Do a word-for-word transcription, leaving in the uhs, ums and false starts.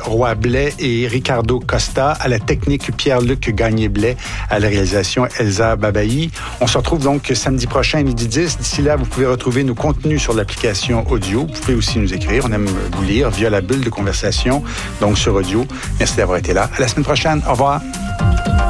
Roy-Blais et Ricardo Costa, à la technique Pierre-Luc Gagné-Blais, à la réalisation Elsa Babayi. On se retrouve donc samedi prochain à midi dix. D'ici là, vous pouvez retrouver nos contenus sur l'application audio. Vous pouvez aussi nous écrire. On aime vous lire via la bulle de conversation, donc sur audio. Merci d'avoir été là. À la semaine prochaine. Au revoir.